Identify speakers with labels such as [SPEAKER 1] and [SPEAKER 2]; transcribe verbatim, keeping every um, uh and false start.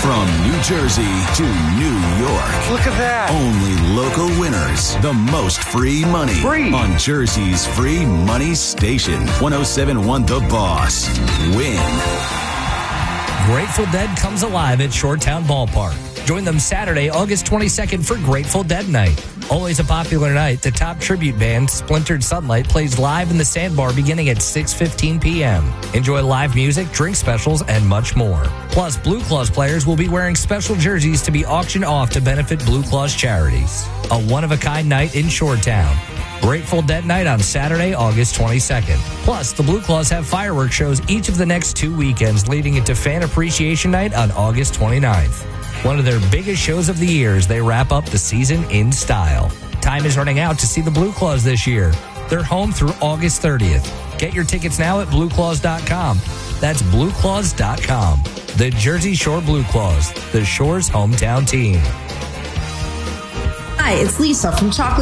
[SPEAKER 1] From New Jersey to New York.
[SPEAKER 2] Look at that.
[SPEAKER 1] Only local winners. The most free money.
[SPEAKER 2] Free.
[SPEAKER 1] On Jersey's free money station. one oh seven point one The Boss. Win.
[SPEAKER 3] Grateful Dead comes alive at Shoretown Ballpark. Join them Saturday, August twenty-second for Grateful Dead Night. Always a popular night, the top tribute band, Splintered Sunlight, plays live in the Sandbar beginning at six fifteen p.m. Enjoy live music, drink specials, and much more. Plus, Blue Claws players will be wearing special jerseys to be auctioned off to benefit Blue Claws charities. A one-of-a-kind night in Shoretown. Grateful Dead Night on Saturday, August twenty-second. Plus, the Blue Claws have fireworks shows each of the next two weekends, leading into Fan Appreciation Night on August twenty-ninth. One of their biggest shows of the year as they wrap up the season in style. Time is running out to see the Blue Claws this year. They're home through August thirtieth. Get your tickets now at blue claws dot com. That's blue claws dot com. The Jersey Shore Blue Claws, the Shore's hometown team.
[SPEAKER 4] Hi, it's Lisa from Chocolate